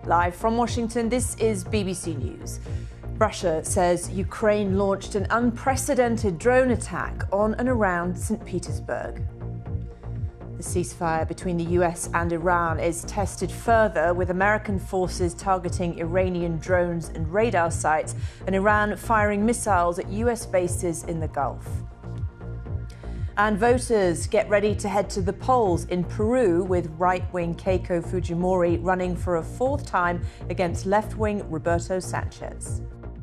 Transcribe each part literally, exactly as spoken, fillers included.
Live from Washington, this is B B C News. Russia says Ukraine launched an unprecedented drone attack on and around Saint Petersburg. The ceasefire between the U S and Iran is tested further, with American forces targeting Iranian drones and radar sites, and Iran firing missiles at U S bases in the Gulf. And voters get ready to head to the polls in Peru, with right-wing Keiko Fujimori running for a fourth time against left-wing Roberto Sanchez.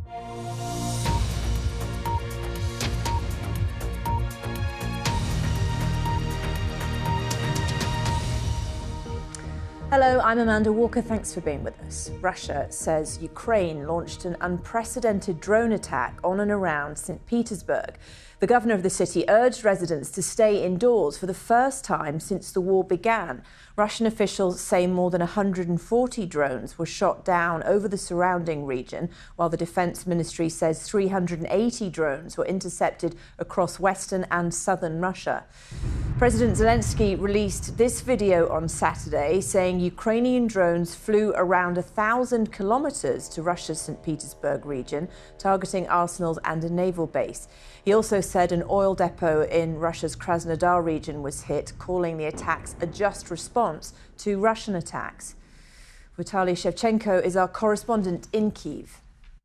Hello, I'm Amanda Walker. Thanks for being with us. Russia says Ukraine launched an unprecedented drone attack on and around Saint Petersburg. The governor of the city urged residents to stay indoors for the first time since the war began. Russian officials say more than one hundred forty drones were shot down over the surrounding region, while the Defense Ministry says three hundred eighty drones were intercepted across western and southern Russia. President Zelensky released this video on Saturday saying Ukrainian drones flew around a thousand kilometers to Russia's Saint Petersburg region, targeting arsenals and a naval base. He also said an oil depot in Russia's Krasnodar region was hit, calling the attacks a just response to Russian attacks. Vitaly Shevchenko is our correspondent in Kyiv.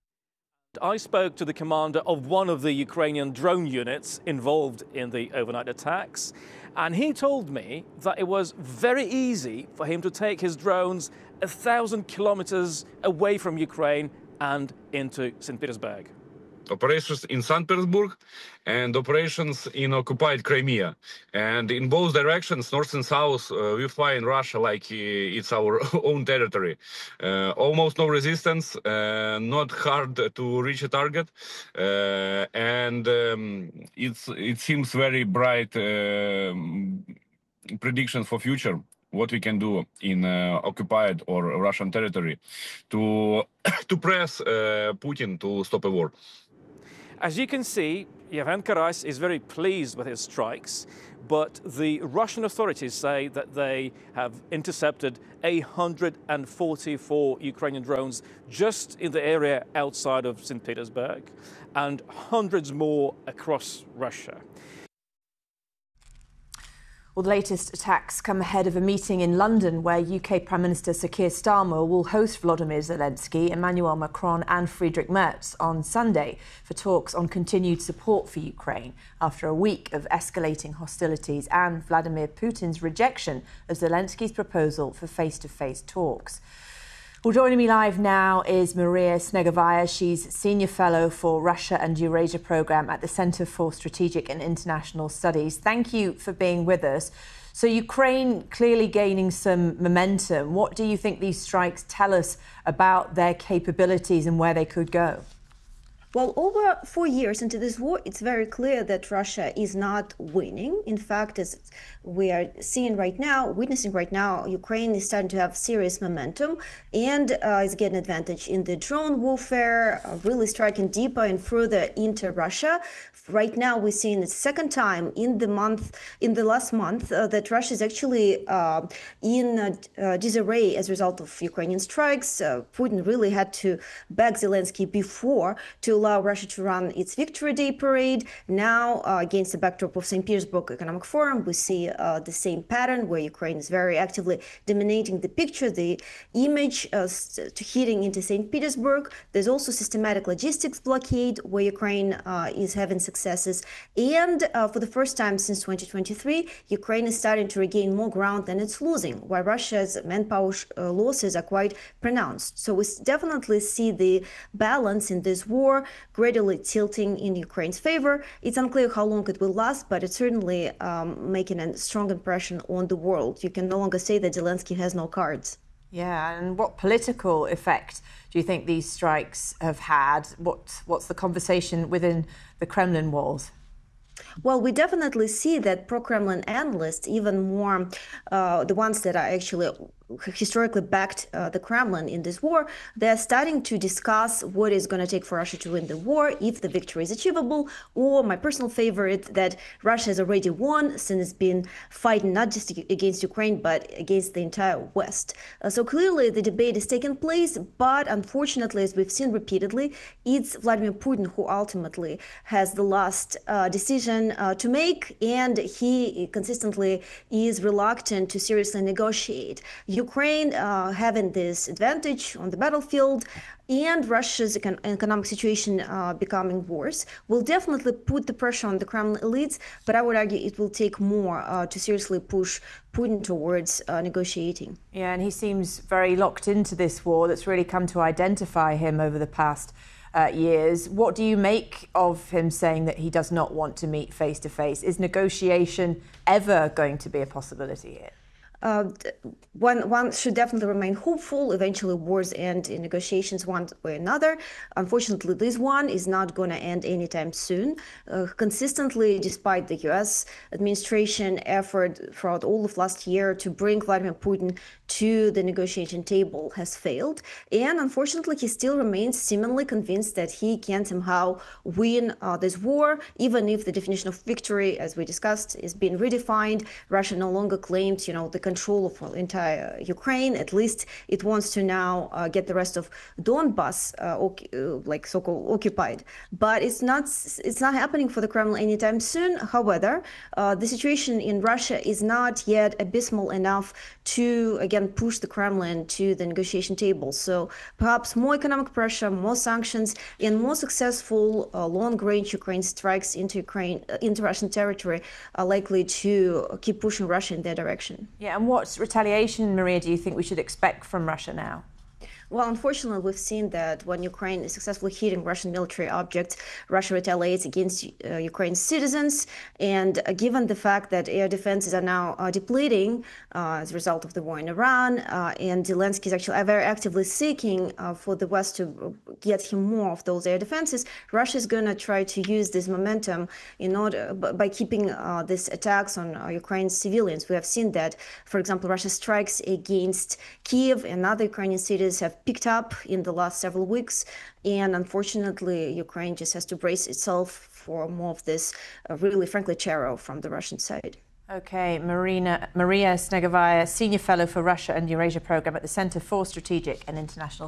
I spoke to the commander of one of the Ukrainian drone units involved in the overnight attacks, and he told me that it was very easy for him to take his drones a thousand kilometers away from Ukraine and into Saint Petersburg. Operations in Saint Petersburg and operations in occupied Crimea. And in both directions, north and south, uh, we fly in Russia like uh, it's our own territory. Uh, almost no resistance, uh, not hard to reach a target. Uh, and um, it's, it seems very bright uh, prediction for future. What we can do in uh, occupied or Russian territory to, to press uh, Putin to stop a war. As you can see, Yevhen Karas is very pleased with his strikes, but the Russian authorities say that they have intercepted one hundred forty-four Ukrainian drones just in the area outside of Saint Petersburg and hundreds more across Russia. Well, the latest attacks come ahead of a meeting in London where U K Prime Minister Sir Keir Starmer will host Volodymyr Zelensky, Emmanuel Macron and Friedrich Merz on Sunday for talks on continued support for Ukraine after a week of escalating hostilities and Vladimir Putin's rejection of Zelensky's proposal for face-to-face talks. Well, joining me live now is Maria Snegovaya. She's Senior Fellow for Russia and Eurasia Programme at the Centre for Strategic and International Studies. Thank you for being with us. So Ukraine clearly gaining some momentum. What do you think these strikes tell us about their capabilities and where they could go? Well, over four years into this war, it's very clear that Russia is not winning. In fact, as we are seeing right now, witnessing right now, Ukraine is starting to have serious momentum and uh, is getting advantage in the drone warfare, uh, really striking deeper and further into Russia. Right now, we're seeing the second time in the month, in the last month, uh, that Russia is actually uh, in uh, uh, disarray as a result of Ukrainian strikes. Uh, Putin really had to beg Zelensky before to allow Russia to run its Victory Day parade. Now, uh, against the backdrop of Saint Petersburg Economic Forum, we see uh, the same pattern where Ukraine is very actively dominating the picture, the image, uh, to hitting into Saint Petersburg. There's also systematic logistics blockade where Ukraine uh, is having successes. And uh, for the first time since twenty twenty-three, Ukraine is starting to regain more ground than it's losing, while Russia's manpower uh, losses are quite pronounced. So we definitely see the balance in this war gradually tilting in Ukraine's favor. It's unclear how long it will last, but it's certainly um, making a strong impression on the world. You can no longer say that Zelensky has no cards. Yeah, and what political effect do you think these strikes have had? What, what's the conversation within the Kremlin walls? Well, we definitely see that pro-Kremlin analysts, even more uh, the ones that are actually historically backed uh, the Kremlin in this war, they're starting to discuss what is going to take for Russia to win the war, if the victory is achievable, or my personal favorite, that Russia has already won since it's been fighting not just against Ukraine, but against the entire West. Uh, so clearly the debate is taking place, but unfortunately, as we've seen repeatedly, it's Vladimir Putin who ultimately has the last uh, decision uh, to make, and he consistently is reluctant to seriously negotiate. Ukraine uh, having this advantage on the battlefield and Russia's econ economic situation uh, becoming worse will definitely put the pressure on the Kremlin elites, but I would argue it will take more uh, to seriously push Putin towards uh, negotiating. Yeah, and he seems very locked into this war that's really come to identify him over the past uh, years. What do you make of him saying that he does not want to meet face to face? Is negotiation ever going to be a possibility here? Uh, one, one should definitely remain hopeful. Eventually, wars end in negotiations one way or another. Unfortunately, this one is not going to end anytime soon. Uh, consistently, despite the U S administration effort throughout all of last year to bring Vladimir Putin to the negotiation table has failed. And unfortunately, he still remains seemingly convinced that he can somehow win uh, this war, even if the definition of victory, as we discussed, is being redefined. Russia no longer claims, you know, the control of entire Ukraine. At least it wants to now uh, get the rest of Donbas uh, like so-called occupied. But it's not it's not happening for the Kremlin anytime soon. However, uh, the situation in Russia is not yet abysmal enough to again push the Kremlin to the negotiation table. So perhaps more economic pressure, more sanctions, and more successful uh, long-range Ukraine strikes into Ukraine uh, into Russian territory are likely to keep pushing Russia in their direction. Yeah, and what retaliation, Maria, do you think we should expect from Russia now? Well, unfortunately, we've seen that when Ukraine is successfully hitting Russian military objects, Russia retaliates against uh, Ukraine's citizens. And uh, given the fact that air defenses are now uh, depleting uh, as a result of the war in Iran, uh, and Zelensky is actually very actively seeking uh, for the West to get him more of those air defenses, Russia is going to try to use this momentum in order by keeping uh, these attacks on uh, Ukraine's civilians. We have seen that, for example, Russia's strikes against Kiev and other Ukrainian cities have picked up in the last several weeks, and unfortunately Ukraine just has to brace itself for more of this uh, really frankly terror from the Russian side. Okay, Marina, Maria Snegovaya, Senior Fellow for Russia and Eurasia Programme at the Centre for Strategic and International